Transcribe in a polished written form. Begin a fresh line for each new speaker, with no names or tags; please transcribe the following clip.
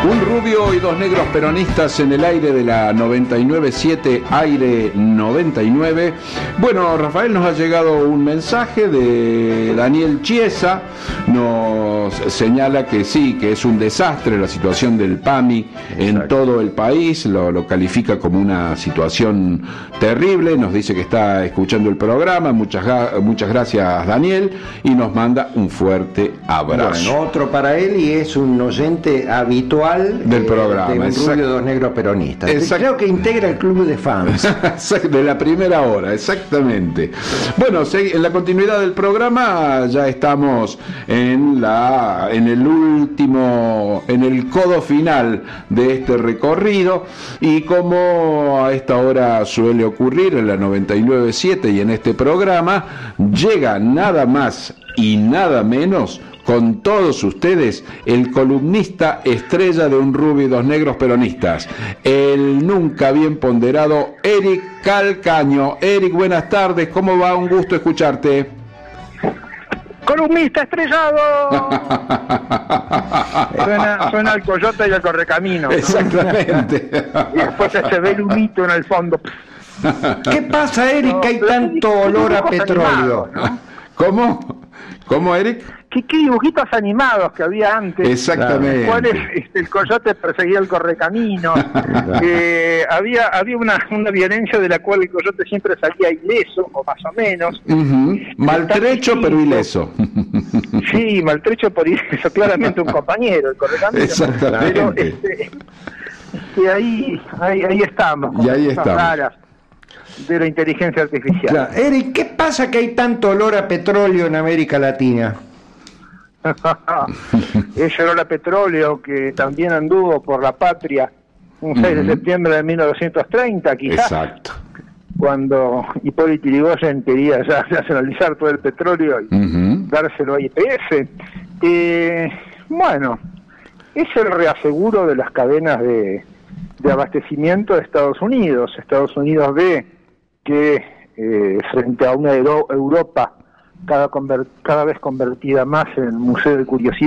Un rubio y dos negros peronistas en el aire de la 99.7 Aire 99. Bueno, Rafael, nos ha llegado un mensaje de Daniel Chiesa. Nos señala que sí, que es un desastre la situación del PAMI en todo el país. Lo califica como una situación terrible. Nos dice que está escuchando el programa. Muchas gracias, Daniel. Y nos manda un fuerte abrazo.
Bueno, otro para él, y es un oyente habitual
del programa,
de Un rubio, dos negros peronistas. Creo que integra el club de fans
de la primera hora, exactamente. Bueno, en la continuidad del programa ya estamos en el codo final de este recorrido, y como a esta hora suele ocurrir en la 99.7 y en este programa, llega nada más y nada menos con todos ustedes, el columnista estrella de Un rubio y dos negros peronistas, el nunca bien ponderado Eric Calcaño. Eric, buenas tardes, ¿cómo va? Un gusto escucharte.
¡Columnista estrellado! suena el coyote y el correcamino, ¿no?
Exactamente.
Y después se ve el humito en el fondo.
¿Qué pasa, Eric, que hay tanto olor a petróleo?
¿No?
¿Cómo, Eric?
¿Qué dibujitos animados que había antes?
Exactamente.
En los cuales el coyote perseguía el correcamino. Había una violencia de la cual el coyote siempre salía ileso, o más o menos.
Maltrecho, pero ileso.
Sí, maltrecho por ileso, claramente un compañero, el correcamino.
Exactamente.
Pero ahí estamos.
Y ahí estamos.
Raras de la inteligencia artificial.
Claro. Eric, ¿qué pasa que hay tanto olor a petróleo en América Latina?
Ese olor a petróleo que también anduvo por la patria un 6 de septiembre de 1930, quizás.
Exacto.
Cuando Hipólito Yrigoyen quería ya nacionalizar todo el petróleo y dárselo a YPF. Bueno, es el reaseguro de las cadenas de abastecimiento de Estados Unidos. Estados Unidos ve que frente a una Europa cada vez convertida más en museo de curiosidades,